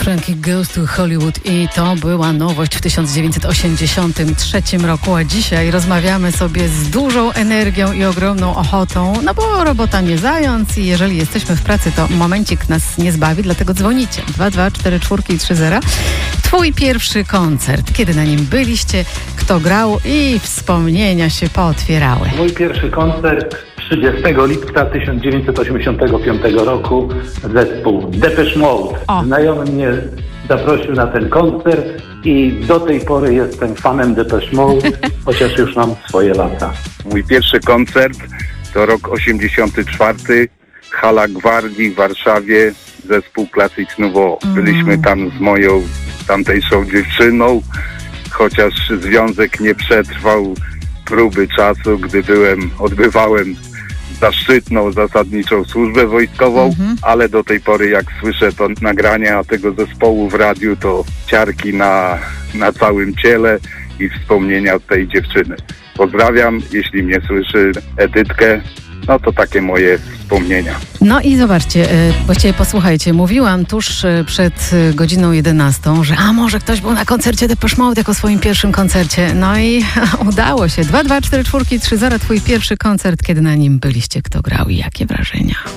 Frankie Goes to Hollywood i to była nowość w 1983 roku, a dzisiaj rozmawiamy sobie z dużą energią i ogromną ochotą, no bo robota nie zając i jeżeli jesteśmy w pracy, to momencik nas nie zbawi, dlatego dzwonicie 224430. Twój pierwszy koncert, kiedy na nim byliście, kto grał i wspomnienia się pootwierały. Mój pierwszy koncert 30 lipca 1985 roku, zespół Depeche Mode. Znajomy mnie zaprosił na ten koncert i do tej pory jestem fanem Depeche Mode, chociaż już mam swoje lata. Mój pierwszy koncert to rok 84, Hala Gwardii w Warszawie, zespół Classic Nouveau. Byliśmy tam z moją tamtejszą dziewczyną, chociaż związek nie przetrwał próby czasu, gdy odbywałem zaszczytną, zasadniczą służbę wojskową, ale do tej pory jak słyszę to nagrania tego zespołu w radiu, to ciarki na całym ciele i wspomnienia od tej dziewczyny. Pozdrawiam, jeśli mnie słyszy Edytkę, no to takie moje wspomnienia. No i zobaczcie, właściwie posłuchajcie, mówiłam tuż przed godziną 11, że może ktoś był na koncercie Depeche Mode jako swoim pierwszym koncercie. No i udało się. 224430, twój pierwszy koncert, kiedy na nim byliście, kto grał i jakie wrażenia?